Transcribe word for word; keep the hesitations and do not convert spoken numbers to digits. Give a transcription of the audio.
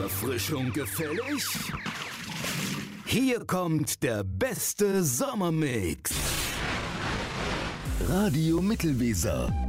Erfrischung gefällig? Hier kommt der beste Sommermix. Radio Mittelweser.